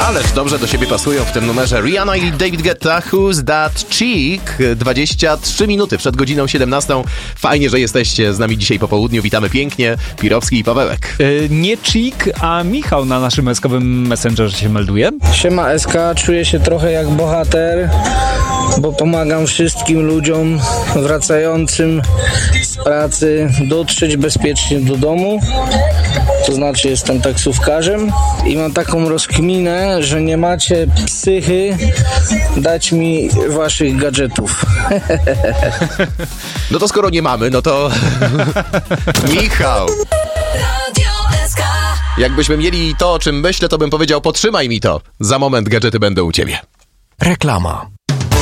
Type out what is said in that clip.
Ależ dobrze do siebie pasują w tym numerze Rihanna i David Guetta, Who's That Chick? 23 minuty przed godziną 17. Fajnie, że jesteście z nami dzisiaj po południu. Witamy pięknie. Pirowski i Pawełek. Nie Chick, a Michał na naszym eskowym messengerze się melduje. Siema SK, czuję się trochę jak bohater, bo pomagam wszystkim ludziom wracającym z pracy dotrzeć bezpiecznie do domu. To znaczy jestem taksówkarzem i mam taką rozkminę, że nie macie psychy dać mi waszych gadżetów. No to skoro nie mamy, no to Michał. Jakbyśmy mieli to, o czym myślę, to bym powiedział: potrzymaj mi to. Za moment gadżety będą u ciebie. Reklama.